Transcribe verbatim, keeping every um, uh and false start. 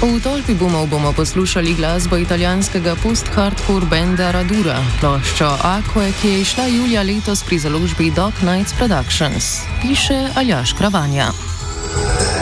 V tolpi bumov bomo poslušali glasbo italijanskega post-hardcore benda Radura, ploščo Aqua, ki je izšla julija letos pri založbi Dog Nights Productions, piše Aljaž Kravanja.